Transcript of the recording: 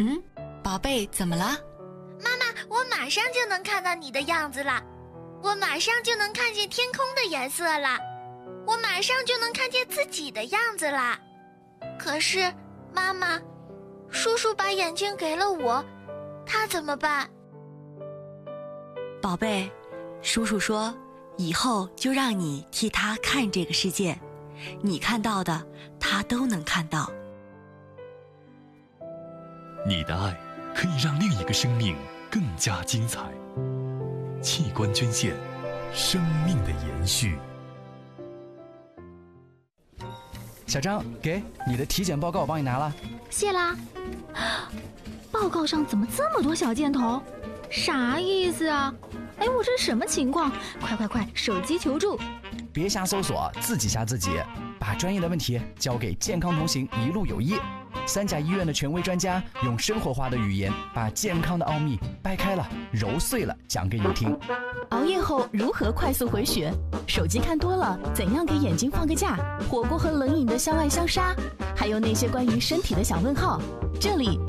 宝贝，怎么了？ 妈妈，我马上就能看到你的样子了，我马上就能看见天空的颜色了，我马上就能看见自己的样子了。可是，妈妈，叔叔把眼睛给了我，他怎么办？ 宝贝，叔叔说，以后就让你替他看这个世界，你看到的，他都能看到。 你的爱可以让另一个生命更加精彩。器官捐献，生命的延续。 小张，给你的体检报告我帮你拿了。 谢啦。报告上怎么这么多小箭头？啥意思啊？哎，我这是什么情况？快，手机求助！ 别瞎搜索，自己吓自己。把专业的问题交给健康同行一路有益。3甲医院的权威专家用生活化的语言，把健康的奥秘掰开了、揉碎了讲给你听。 熬夜后如何快速回血？手机看多了，怎样给眼睛放个假？火锅和冷饮的相爱相杀，还有那些关于身体的小问号，这里